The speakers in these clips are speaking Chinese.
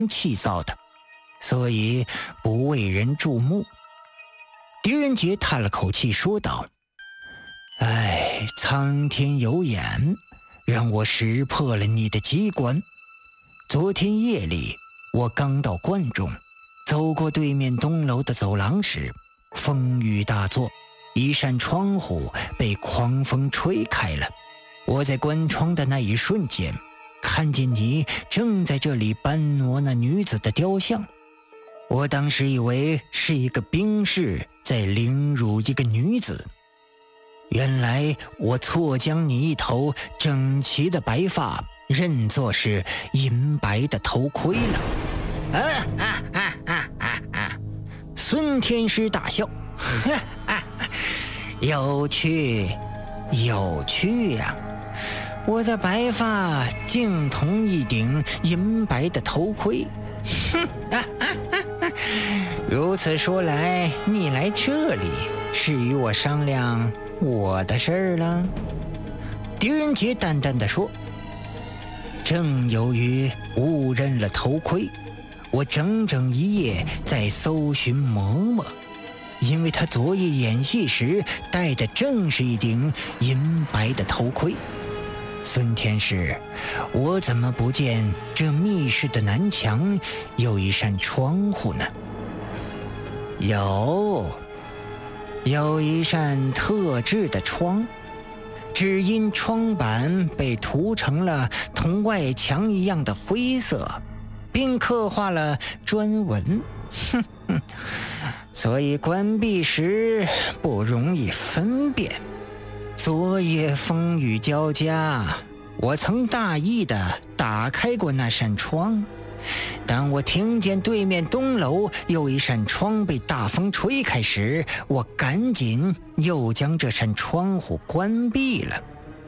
气造的，所以不为人注目。狄仁杰叹了口气说道：哎，苍天有眼，让我识破了你的机关。昨天夜里我刚到观中，走过对面东楼的走廊时，风雨大作，一扇窗户被狂风吹开了。我在关窗的那一瞬间，看见你正在这里搬挪那女子的雕像。我当时以为是一个兵士在凌辱一个女子，原来我错将你一头整齐的白发认作是银白的头盔了。孙天师大笑，有趣有趣呀，我的白发竟同一顶银白的头盔。如此说来，你来这里是与我商量我的事儿了。狄仁杰淡淡地说，正由于误认了头盔，我整整一夜在搜寻嬷嬷，因为他昨夜演戏时戴的正是一顶银白的头盔。孙天师，我怎么不见这密室的南墙有一扇窗户呢？有一扇特制的窗，只因窗板被涂成了同外墙一样的灰色，并刻画了砖纹，所以关闭时不容易分辨。昨夜风雨交加，我曾大意地打开过那扇窗，当我听见对面东楼有一扇窗被大风吹开时，我赶紧又将这扇窗户关闭了。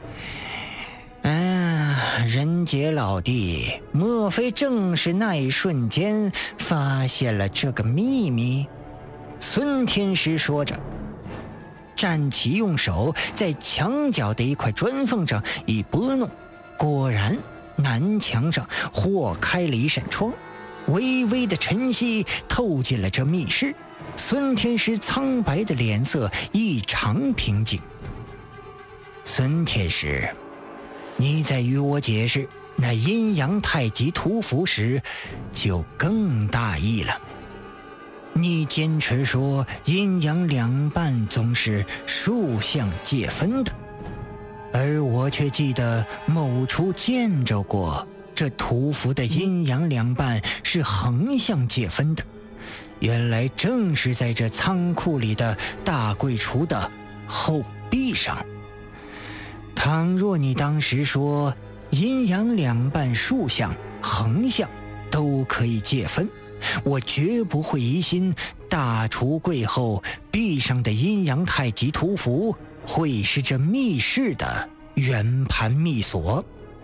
仁杰老弟，莫非正是那一瞬间发现了这个秘密？孙天师说着，站起，用手在墙角的一块砖缝上一拨弄，果然南墙上豁开了一扇窗，微微的晨曦透进了这密室。孙天师苍白的脸色异常平静。孙天师，你在与我解释那阴阳太极图符时就更大意了。你坚持说阴阳两半总是竖向界分的，而我却记得某处见着过这图符的阴阳两半是横向界分的。原来正是在这仓库里的大柜橱的后壁上。倘若你当时说阴阳两半竖向横向都可以界分，我绝不会疑心大橱柜后壁上的阴阳太极图符会是这密室的圆盘密锁。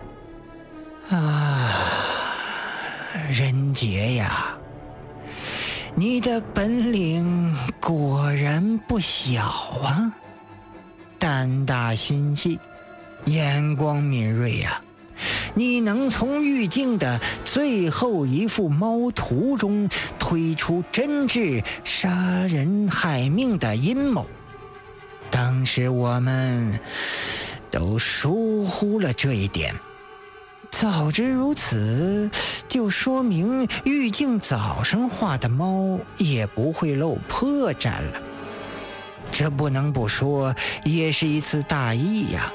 仁杰呀，你的本领果然不小啊，胆大心细，眼光敏锐呀，你能从玉镜的最后一幅猫图中推出真挚杀人害命的阴谋。当时我们都疏忽了这一点，早知如此，就说明玉镜早上画的猫也不会露破绽了。这不能不说也是一次大意呀。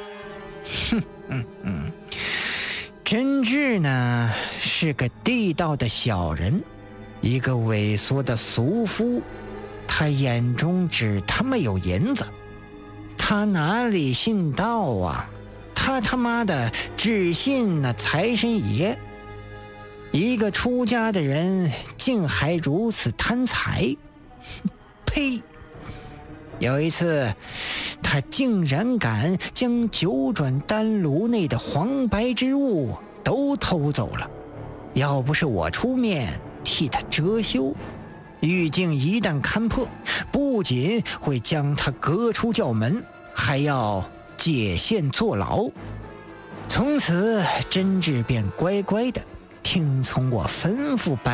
真挚呢是个地道的小人，一个萎缩的俗夫，他眼中只他妈有银子，他哪里信道啊？他妈的只信那财神爷。一个出家的人竟还如此贪财，呸！有一次他竟然敢将九转丹炉内的黄白之物都偷走了，要不是我出面替他遮羞，玉镜一旦看破，不仅会将他革出教门，还要解线坐牢。从此真挚便乖乖的听从我吩咐办。